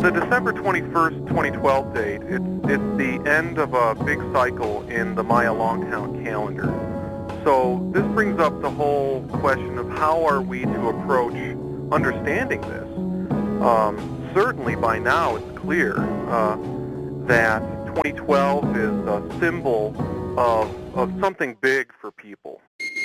The December 21st, 2012 date, it's the end of a big cycle in the Maya long count calendar. So this brings up the whole question of how are we to approach understanding this. Certainly by now it's clear that 2012 is a symbol of something big for people.